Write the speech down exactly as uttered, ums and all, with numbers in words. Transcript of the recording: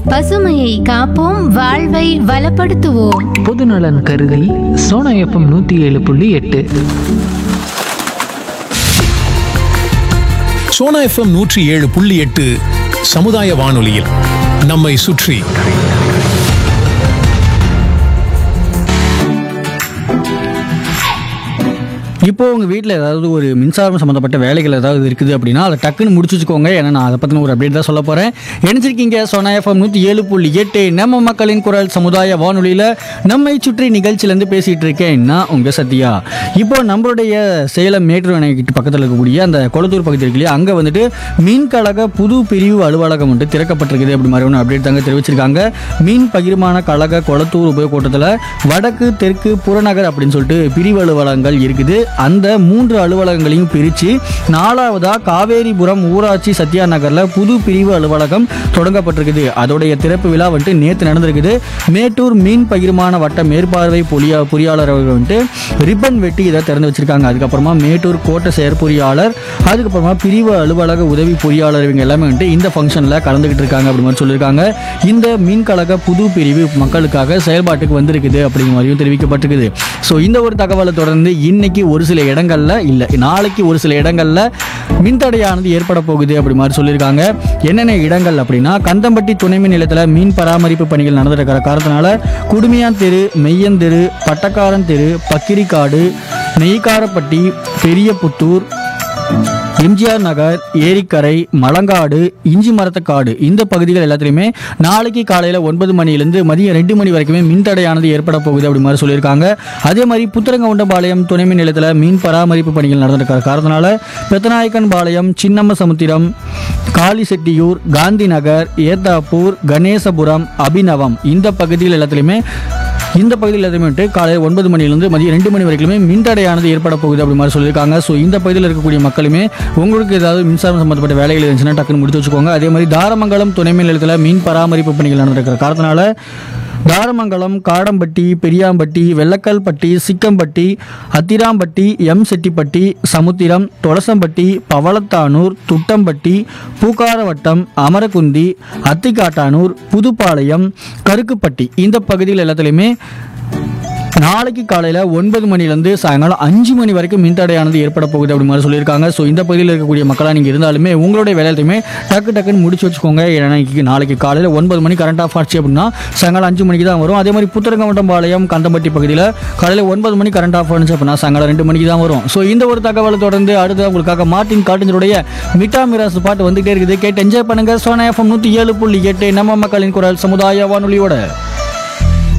பசுமையை காப்போம், வாழ்வை வளப்படுத்துவோம். பொதுநலன் கருதி சோனா எஃப்எம் நூற்றி ஏழு புள்ளி எட்டு. சோனா எஃப்எம் நூற்றி ஏழு புள்ளி எட்டு சமுதாய வானொலியில் நம்மை சுற்றி. இப்போ உங்கள் வீட்டில் ஏதாவது ஒரு மின்சாரம் சம்மந்தப்பட்ட வேலைகள் ஏதாவது இருக்குது அப்படின்னா அதை டக்குன்னு முடிச்சு வச்சுக்கோங்க. ஏன்னா நான் அதை பற்றின ஒரு அப்டேட் தான் சொல்ல போகிறேன். நினைச்சிருக்கீங்க சோனா எஃப்எம் நூற்றி ஏழு புள்ளி எட்டு நம்ம மக்களின் குரல் சமுதாய வானொலியில் நம்மை சுற்றி நிகழ்ச்சியிலேருந்து பேசிகிட்டு இருக்கேன் நான் உங்கள் சத்யா. இப்போ நம்மளுடைய சேலம் மேட்டூர் அணைக்கிட்ட பக்கத்தில் இருக்கக்கூடிய அந்த கொளத்தூர் பகுதி இருக்கு இல்லையா, அங்கே வந்துட்டு மீன் கழக புது பிரிவு அலுவலகம் வந்துட்டு திறக்கப்பட்டிருக்குது அப்படி மாதிரி ஒன்று அப்டேட் தாங்க தெரிவிச்சிருக்காங்க. மீன் பகிர்மான கழக கொளத்தூர் உபயோகக்கூட்டத்தில் வடக்கு தெற்கு புறநகர் அப்படின்னு சொல்லிட்டு பிரிவு அலுவலகங்கள் இருக்குது. அந்த மூன்று அலுவலகங்களையும் பிரித்து நாலாவதாக காவேரிபுரம் ஊராட்சி சத்யா நகரில் புது பிரிவு அலுவலகம் தொடங்கப்பட்டிருக்குது. அதோடைய திறப்பு விழா வந்துட்டு நேற்று நடந்திருக்குது. மேட்டூர் மீன் பகிர்மான வட்ட மேற்பார்வை பொலியா பொறியாளர் அவர்கள் வந்துட்டு ரிப்பன் வெட்டி இதை திறந்து வச்சிருக்காங்க. அதுக்கப்புறமா மேட்டூர் கோட்ட செயற்பொறியாளர், அதுக்கப்புறமா பிரிவு அலுவலக உதவி பொறியாளர் இவங்க எல்லாமே வந்துட்டு இந்த ஃபங்க்ஷனில் கலந்துக்கிட்டு இருக்காங்க அப்படி மாதிரி சொல்லியிருக்காங்க. இந்த மீன் கழக புது பிரிவு மக்களுக்காக செயல்பாட்டுக்கு வந்திருக்குது அப்படிங்கிற மாதிரியும் தெரிவிக்கப்பட்டிருக்குது. ஸோ இந்த ஒரு தகவலை தொடர்ந்து இன்னைக்கு ஒரு சில இடங்கள்ல இல்லை நாளைக்கு ஒரு சில இடங்கள்ல மின்தடையானது ஏற்பட போகுது அப்படி மாதிரி சொல்லியிருக்காங்க. என்னென்ன இடங்கள் அப்படின்னா, கந்தம்பட்டி துணைமின் நிலையத்தில் மீன் பராமரிப்பு பணிகள் நடந்திருக்கிற காரணத்தினால குடுமியான் தெரு, மெய்யன் தெரு, பட்டக்காரன் தெரு, பக்கிரிக்காடு, நெய்க்காரப்பட்டி, பெரியபுத்தூர், எம்ஜிஆர் நகர், ஏரிக்கரை, மலங்காடு, இஞ்சி மரத்தக்காடு இந்த பகுதிகள் எல்லாத்துலேயுமே நாளைக்கு காலையில் ஒன்பது மணிலேருந்து மதியம் ரெண்டு மணி வரைக்குமே மின்தடையானது ஏற்பட போகுது அப்படி மாதிரி சொல்லியிருக்காங்க. அதே மாதிரி புத்திரங்கவுண்டபாளையம் துணைமின் நிலையத்தில் மீன் பராமரிப்பு பணிகள் நடந்திருக்கிற காரணத்தினால பெத்தநாயக்கன் பாளையம், சின்னம்ம சமுத்திரம், காளிசெட்டியூர், காந்தி நகர், ஏத்தாப்பூர், கணேசபுரம், அபிநவம் இந்த பகுதிகள் எல்லாத்துலேயுமே இந்த பகுதியில் எல்லாத்தையுமே காலையில் ஒன்பது மணிலிருந்து மதியம் ரெண்டு மணி வரைக்குமே மின்தடையானது ஏற்பட போகுது அப்படி மாதிரி சொல்லியிருக்காங்க. ஸோ இந்த பகுதியில் இருக்கக்கூடிய மக்களுமே உங்களுக்கு ஏதாவது மின்சாரம் சம்பந்தப்பட்ட வேலைகள் இருந்துச்சுன்னா டக்குன்னு முடித்து வச்சுக்கோங்க. அதே மாதிரி தாரமங்கலம் துணைமின் நிலையத்தில் மீன் பராமரிப்பு பணிகள் நடந்திருக்கிற காரணத்தினால தாரமங்கலம், காடம்பட்டி, பெரியாம்பட்டி, வெள்ளக்கல்பட்டி, சிக்கம்பட்டி, அத்திராம்பட்டி, எம் செட்டிப்பட்டி, சமுத்திரம், தொலசம்பட்டி, பவளத்தானூர், துட்டம்பட்டி, பூக்காரவட்டம், அமரகுந்தி, அத்திக்காட்டானூர், புதுப்பாளையம், கருக்குப்பட்டி இந்த பகுதிகள் எல்லாத்துலேயுமே நாளைக்கு காலையில் ஒன்பது மணிலேருந்து சாயங்காலம் அஞ்சு மணி வரைக்கும் மின்தடையானது ஏற்பட போகுது அப்படி மாதிரி சொல்லியிருக்காங்க. ஸோ இந்த பகுதியில் இருக்கக்கூடிய மக்களாக நீங்கள் இருந்தாலுமே உங்களுடைய வேலையுமே டக்கு டக்குன்னு முடிச்சு வச்சுக்கோங்க. ஏன்னா நாளைக்கு காலையில் ஒன்பது மணி கரண்ட் ஆஃப் ஆச்சு அப்படின்னா சாயங்காலம் அஞ்சு மணிக்கு தான் வரும். அதே மாதிரி புத்திரங்கவட்டம்பாளையம், கந்தம்பட்டி பகுதியில் காலையில் ஒன்பது மணி கரண்ட் ஆஃப் ஆனிச்சு அப்படின்னா சாயங்காலம் ரெண்டு மணிக்கு தான் வரும். ஸோ இந்த ஒரு தகவலை தொடர்ந்து அடுத்து உங்களுக்காக மார்ட்டின் காட்டினுடைய மிட்டா மிராசு பாட்டு வந்துகிட்டே இருக்குது. கேட்டு என்ஜாய் பண்ணுங்க. சோனா எஃப்எம் நூற்றி ஏழு புள்ளி எட்டு நம்ம மக்களின் குரல் சமுதாய வானொலியோட.